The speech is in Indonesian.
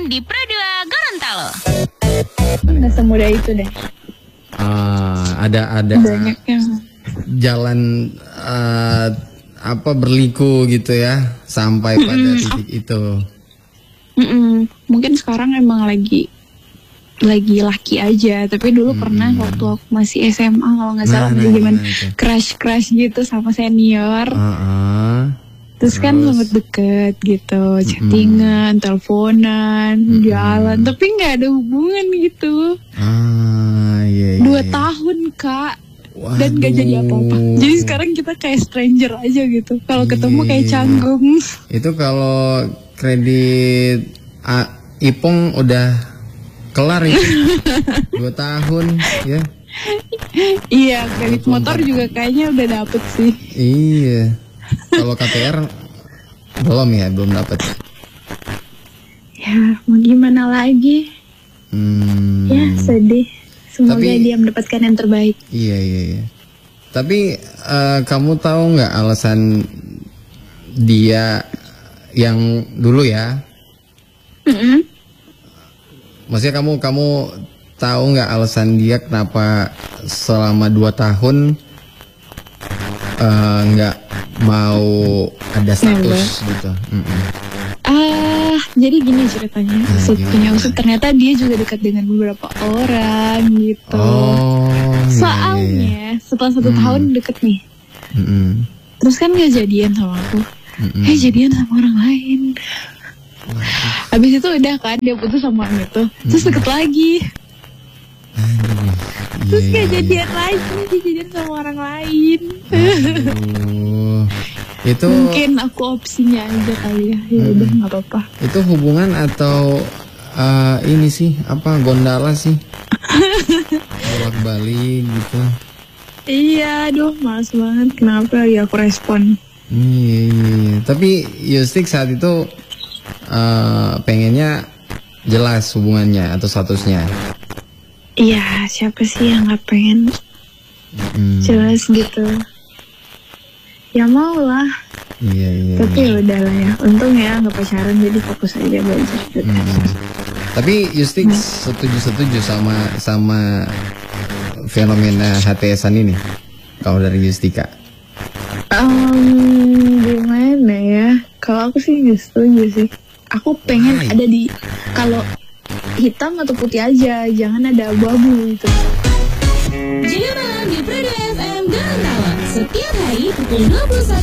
di Pro 2 Gorontalo. Nggak semudah itu deh. Ada Banyak yang jalan berliku gitu ya sampai pada titik itu. mungkin sekarang emang lagi laki aja, tapi dulu pernah waktu aku masih SMA kalau nggak salah masih zaman crush gitu sama senior. Terus kan sempet deket gitu, chattingan, teleponan, jalan, tapi nggak ada hubungan gitu. Iya. 2 tahun Kak. Dan gak jadi apa-apa. Jadi sekarang kita kayak stranger aja gitu. Kalau ketemu kayak canggung. Itu kalau kredit Ipong udah kelar itu 2 tahun ya. Iya, kredit motor juga kayaknya udah dapet sih. Iya. Kalau KPR belum dapet. Ya mau gimana lagi? Ya sedih. Semoga dia mendapatkan yang terbaik. Iya. Tapi kamu tahu nggak alasan dia yang dulu ya? Maksudnya kamu tahu nggak alasan dia kenapa selama 2 tahun nggak mau ada status gitu? Jadi gini ceritanya. Ternyata dia juga dekat dengan beberapa orang gitu. Soalnya setelah 1 tahun deket nih, terus kan gak jadian sama aku, jadian sama orang lain. Habis itu udah kan dia putus sama orang itu, terus deket lagi. Terus gak jadian lagi, dia jadian sama orang lain. Itu mungkin aku opsinya aja kali ya. Ya udah nggak apa-apa. Itu hubungan atau ini sih gondala sih? Bolak-balik gitu. Iya, aduh males banget. Kenapa ya aku respon? Iya. Tapi Yustik saat itu pengennya jelas hubungannya atau statusnya. Iya, siapa sih yang nggak pengen jelas gitu? Ya mau lah. Iya. Tapi ya udahlah ya. Untung ya nggak pacaran, jadi fokus aja belajar. Tapi Yustik setuju sama fenomena HTS-an ini. Kalau dari Yustika? Gimana ya? Kalau aku sih nggak setuju sih. Aku pengen ada di kalau hitam atau putih aja, jangan ada abu-abu gitu. Jadi malam di Pro 2 FM Gorontalo setiap hari pukul 21.